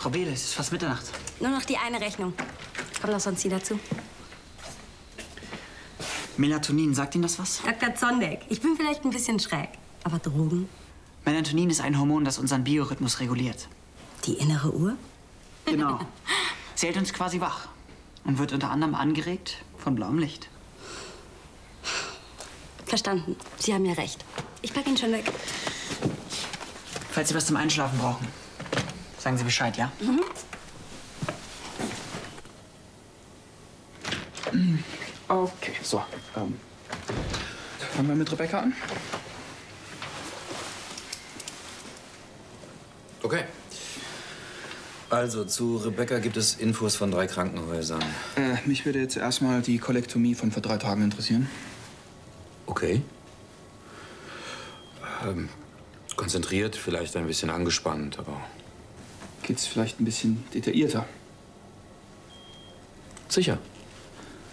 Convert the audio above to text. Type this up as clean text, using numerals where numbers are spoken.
Frau Behle, es ist fast Mitternacht. Nur noch die eine Rechnung. Kommt noch sonst nie dazu. Melatonin, sagt Ihnen das was? Dr. Zondek, ich bin vielleicht ein bisschen schräg. Aber Drogen? Melatonin ist ein Hormon, das unseren Biorhythmus reguliert. Die innere Uhr? Genau. Sie hält uns quasi wach und wird unter anderem angeregt von blauem Licht. Verstanden. Sie haben ja recht. Ich packe ihn schon weg. Falls Sie was zum Einschlafen brauchen, sagen Sie Bescheid, ja? Mhm. Okay, so. Fangen wir mit Rebecca an. Okay. Also, zu Rebecca gibt es Infos von 3 Krankenhäusern. Mich würde jetzt erstmal die Kolektomie von vor 3 Tagen interessieren. Okay. Konzentriert, vielleicht ein bisschen angespannt, aber... Geht's vielleicht ein bisschen detaillierter? Sicher.